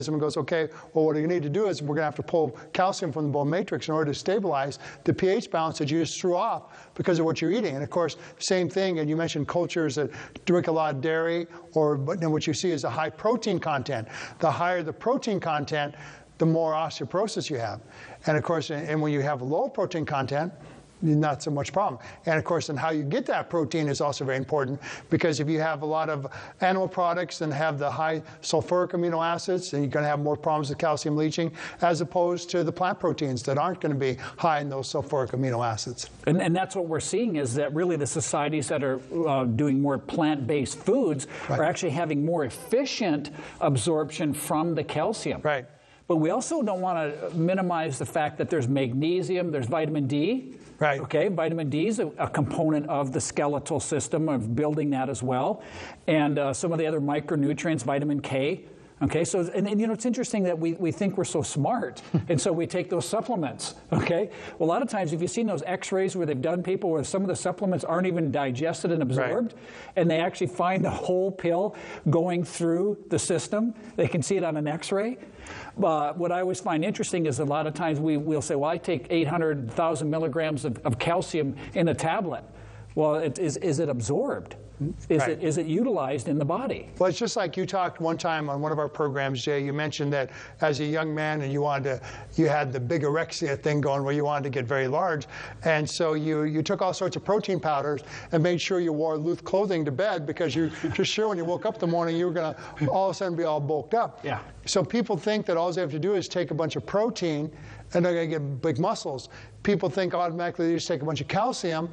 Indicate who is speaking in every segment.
Speaker 1: and goes, okay, well, what you need to do is we're going to have to pull calcium from the bone matrix in order to stabilize the pH balance that you just threw off because of what you're eating. And of course, same thing, and you mentioned cultures that drink a lot of dairy, but then what you see is a high protein content. The higher the protein content, the more osteoporosis you have. And of course, and when you have low protein content, not so much problem. And of course, and how you get that protein is also very important, because if you have a lot of animal products and have the high sulfuric amino acids, then you're going to have more problems with calcium leaching, as opposed to the plant proteins that aren't going to be high in those sulfuric amino acids.
Speaker 2: And that's what we're seeing, is that really the societies that are doing more plant-based foods are actually having more efficient absorption from the calcium.
Speaker 1: Right.
Speaker 2: But we also don't want to minimize the fact that there's magnesium, there's vitamin D.
Speaker 1: Right.
Speaker 2: Okay, vitamin D is a component of the skeletal system, of building that as well. And some of the other micronutrients, vitamin K. Okay, so, and you know, it's interesting that we think we're so smart, and so we take those supplements, okay? Well, a lot of times, if you've seen those x-rays where they've done people where some of the supplements aren't even digested and absorbed, and they actually find the whole pill going through the system, they can see it on an x-ray. What I always find interesting is a lot of times we'll say, well, I take 800,000 milligrams of calcium in a tablet. Well, is it absorbed? Is it utilized in the body?
Speaker 1: Well, it's just like you talked one time on one of our programs, Jay. You mentioned that as a young man, and you had the bigorexia thing going where you wanted to get very large, and so you took all sorts of protein powders and made sure you wore loose clothing to bed, because you're just sure when you woke up in the morning you were going to all of a sudden be all bulked up.
Speaker 2: Yeah.
Speaker 1: So people think that all they have to do is take a bunch of protein and they're going to get big muscles. People think automatically they just take a bunch of calcium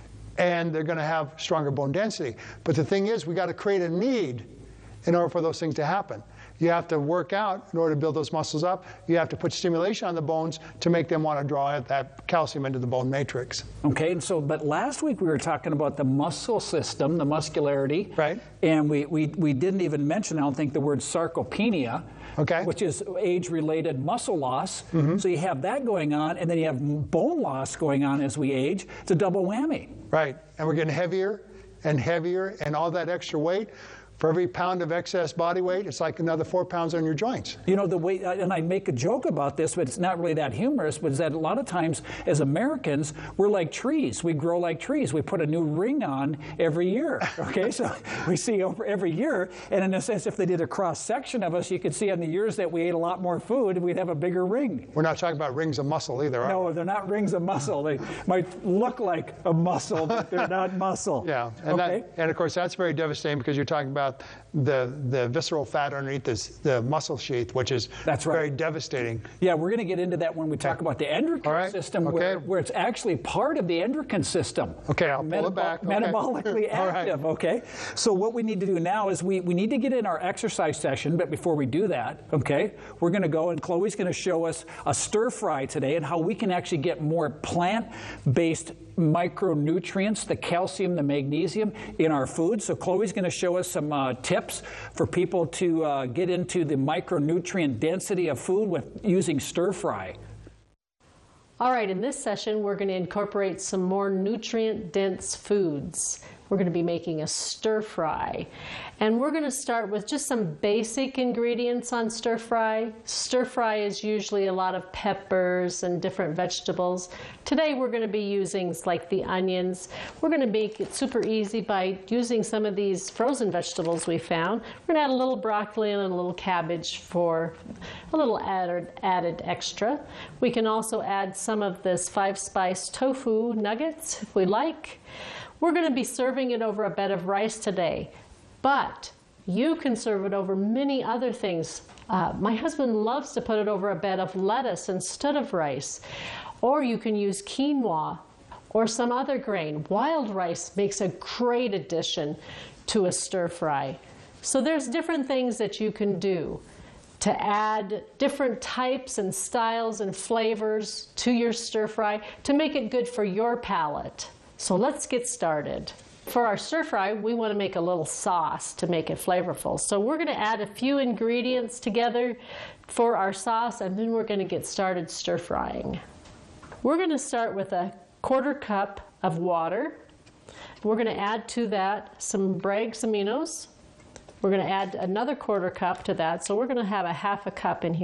Speaker 1: and they're going to have stronger bone density. But the thing is, we got to create a need in order for those things to happen. You have to work out in order to build those muscles up. You have to put stimulation on the bones to make them want to draw that calcium into the bone matrix.
Speaker 2: Okay, and so, but last week we were talking about the muscle system, the muscularity.
Speaker 1: Right.
Speaker 2: And we didn't even mention, I don't think, the word sarcopenia.
Speaker 1: Okay.
Speaker 2: Which is age-related muscle loss. Mm-hmm. So you have that going on, and then you have bone loss going on as we age. It's a double whammy.
Speaker 1: Right. And we're getting heavier and heavier, and all that extra weight. For every pound of excess body weight, it's like another 4 pounds on your joints.
Speaker 2: You know, the way, and I make a joke about this, but it's not really that humorous, but is that a lot of times as Americans, we're like trees. We grow like trees. We put a new ring on every year, okay? So we see over every year, and in a sense, if they did a cross-section of us, you could see on the years that we ate a lot more food, we'd have a bigger ring.
Speaker 1: We're not talking about rings of muscle either, are we?
Speaker 2: No, they're not rings of muscle. They might look like a muscle, but they're not muscle.
Speaker 1: Yeah, and,
Speaker 2: okay?
Speaker 1: And of course, that's very devastating, because you're talking about the visceral fat underneath the muscle sheath, which is very devastating.
Speaker 2: Yeah, we're going to get into that when we talk about the endocrine system, where it's actually part of the endocrine system.
Speaker 1: Okay, I'll pull it back.
Speaker 2: Metabolically active, okay? So what we need to do now is we need to get in our exercise session, but before we do that, okay, we're going to go, and Chloe's going to show us a stir fry today and how we can actually get more plant-based micronutrients, the calcium, the magnesium in our food. So Chloe's going to show us some tips for people to get into the micronutrient density of food with using stir fry.
Speaker 3: All right, in this session we're going to incorporate some more nutrient-dense foods. We're going to be making a stir fry. And we're going to start with just some basic ingredients on stir fry. Stir fry is usually a lot of peppers and different vegetables. Today we're going to be using like the onions. We're going to make it super easy by using some of these frozen vegetables we found. We're going to add a little broccoli and a little cabbage for a little added extra. We can also add some of this 5-spice tofu nuggets if we like. We're going to be serving it over a bed of rice today, but you can serve it over many other things. My husband loves to put it over a bed of lettuce instead of rice, or you can use quinoa or some other grain. Wild rice makes a great addition to a stir fry. So there's different things that you can do to add different types and styles and flavors to your stir fry to make it good for your palate. So let's get started. For our stir fry, we want to make a little sauce to make it flavorful. So we're going to add a few ingredients together for our sauce, and then we're going to get started stir frying. We're going to start with a 1/4 cup of water. We're going to add to that some Bragg's aminos, We're going to add another 1/4 cup to that, so we're going to have a 1/2 cup in here.